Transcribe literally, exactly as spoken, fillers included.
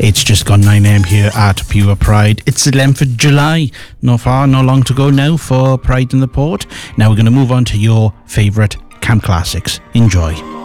It's just gone nine a.m. here at Pure Pride. It's the eleventh of July. No far, no long to go now for Pride in the Port. Now we're going to move on to your favourite camp classics. Enjoy.